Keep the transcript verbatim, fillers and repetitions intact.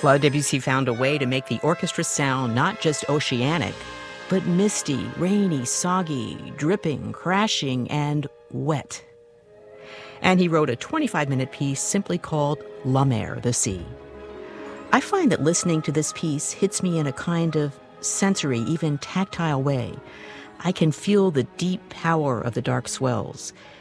Claude Debussy found a way to make the orchestra sound not just oceanic, but misty, rainy, soggy, dripping, crashing, and wet. And he wrote a twenty-five minute piece simply called La Mer, the Sea. I find that listening to this piece hits me in a kind of sensory, even tactile way. I can feel the deep power of the dark swells,